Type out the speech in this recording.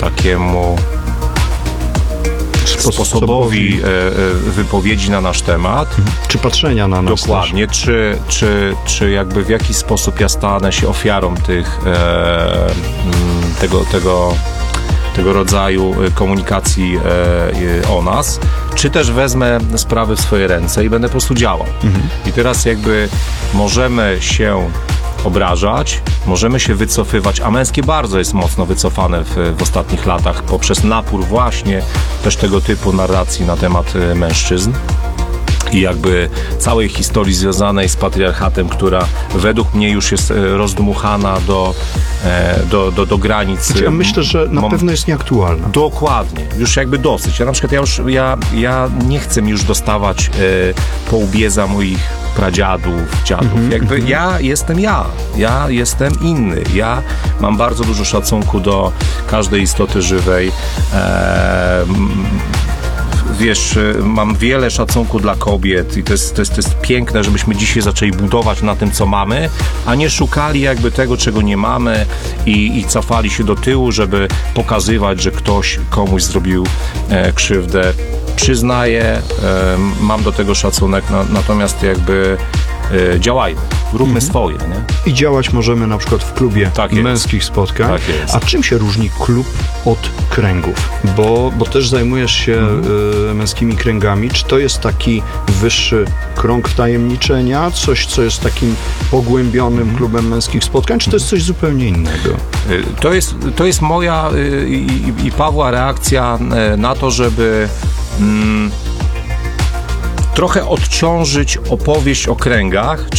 takiemu sposobowi wypowiedzi na nasz temat. Czy patrzenia na nas. Dokładnie. Czy jakby w jakiś sposób ja stanę się ofiarą tego rodzaju komunikacji o nas, czy też wezmę sprawy w swoje ręce i będę po prostu działał. I teraz jakby możemy się obrażać, możemy się wycofywać, a męskie bardzo jest mocno wycofane w ostatnich latach poprzez napór właśnie też tego typu narracji na temat mężczyzn. I jakby całej historii związanej z patriarchatem, która według mnie już jest rozdmuchana do granic. Znaczy, ja myślę, że na pewno jest nieaktualna. Dokładnie. Już jakby dosyć. Ja na przykład ja nie chcę już dostawać po łbie za moich pradziadów, dziadów. Jakby ja jestem inny. Ja mam bardzo dużo szacunku do każdej istoty żywej. Wiesz, mam wiele szacunku dla kobiet i to jest piękne, żebyśmy dzisiaj zaczęli budować na tym, co mamy, a nie szukali jakby tego, czego nie mamy i cofali się do tyłu, żeby pokazywać, że ktoś komuś zrobił krzywdę. Przyznaję, mam do tego szacunek, natomiast jakby działajmy, róbmy swoje, nie? I działać możemy na przykład w klubie męskich spotkań. Tak jest. A czym się różni klub od kręgów? Bo też zajmujesz się męskimi kręgami. Czy to jest taki wyższy krąg wtajemniczenia? Coś, co jest takim pogłębionym klubem męskich spotkań? Czy to jest coś zupełnie innego? To jest moja i Pawła reakcja na to, żeby trochę odciążyć opowieść o kręgach,